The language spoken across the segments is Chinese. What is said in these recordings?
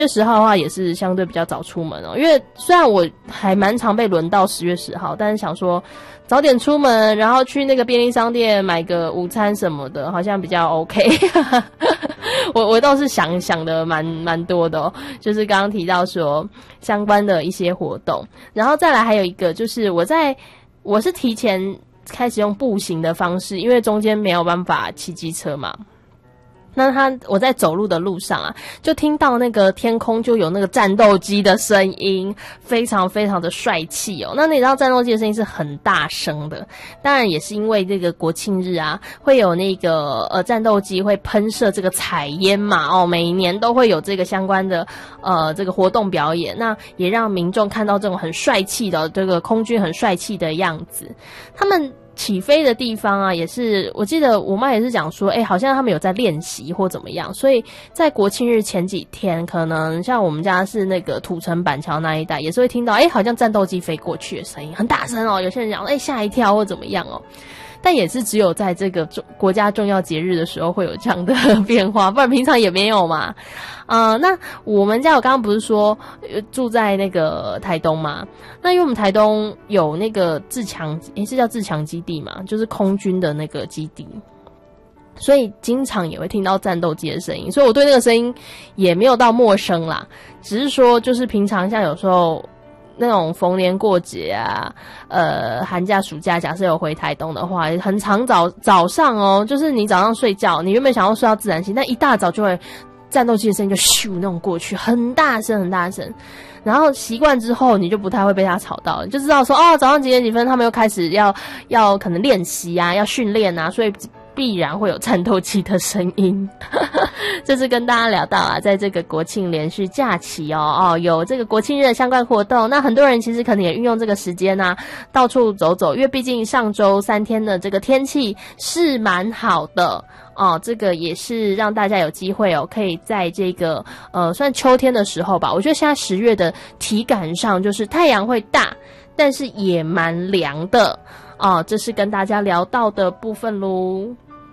月10号的话也是相对比较早出门哦，因为虽然我还蛮常被轮到10月10号，但是想说早点出门，然后去那个便利商店买个午餐什么的，好像比较 OK 我倒是想的蛮多的哦，就是刚刚提到说相关的一些活动，然后再来还有一个就是我是提前开始用步行的方式，因为中间没有办法骑机车嘛。那我在走路的路上啊，就听到那个天空就有那个战斗机的声音，非常非常的帅气哦。那你知道战斗机的声音是很大声的，当然也是因为这个国庆日啊，会有那个战斗机会喷射这个彩烟嘛哦，每一年都会有这个相关的这个活动表演，那也让民众看到这种很帅气的这个空军很帅气的样子。他们起飞的地方啊，也是我记得我妈也是讲说，好像他们有在练习或怎么样，所以在国庆日前几天，可能像我们家是那个土城板桥那一带，也是会听到好像战斗机飞过去的声音，很大声哦。有些人讲吓一跳或怎么样哦，但也是只有在这个国家重要节日的时候会有这样的变化，不然平常也没有嘛。那我们家我刚刚不是说住在那个台东嘛？那因为我们台东有那个自强，是叫自强基地嘛，就是空军的那个基地，所以经常也会听到战斗机的声音，所以我对那个声音也没有到陌生啦，只是说就是平常像有时候那种逢年过节啊，寒假暑假假设有回台东的话，很常早上哦，就是你早上睡觉，你原本想要睡到自然醒，但一大早就会战斗机的声音就咻那种过去，很大声很大声，然后习惯之后你就不太会被他吵到，你就知道说早上几点几分他们又开始要可能练习啊，要训练啊，所以必然会有战斗机的声音。这次跟大家聊到啊，在这个国庆连续假期有这个国庆日的相关活动，那很多人其实可能也运用这个时间啊，到处走走，因为毕竟上周3天的这个天气是蛮好的这个也是让大家有机会可以在这个算秋天的时候吧，我觉得现在10月的体感上就是太阳会大，但是也蛮凉的这是跟大家聊到的部分咯。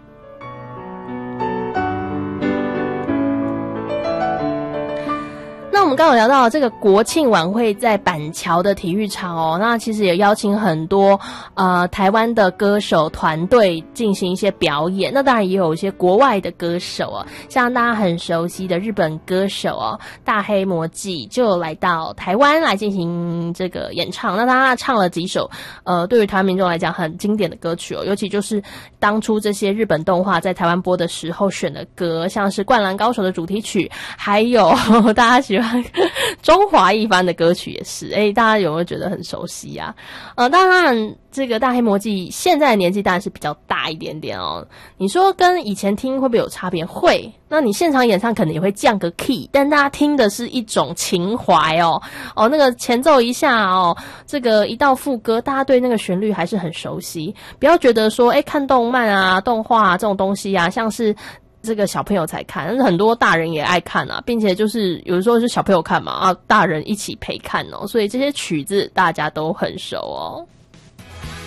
那我们刚刚有聊到这个国庆晚会在板桥的体育场那其实也邀请很多台湾的歌手团队进行一些表演，那当然也有一些国外的歌手像大家很熟悉的日本歌手大黑魔记就来到台湾来进行这个演唱，那他唱了几首对于台湾民众来讲很经典的歌曲尤其就是当初这些日本动画在台湾播的时候选的歌，像是灌篮高手的主题曲，还有大家喜欢中华一番的歌曲也是大家有没有觉得很熟悉啊？当然这个大黑魔记现在的年纪当然是比较大一点点你说跟以前听会不会有差别？会。那你现场演唱可能也会降个 key， 但大家听的是一种情怀那个前奏一下这个一到副歌，大家对那个旋律还是很熟悉，不要觉得说看动漫啊动画这种东西啊像是这个小朋友才看，但是很多大人也爱看并且就是有的时候是小朋友看嘛大人一起陪看所以这些曲子大家都很熟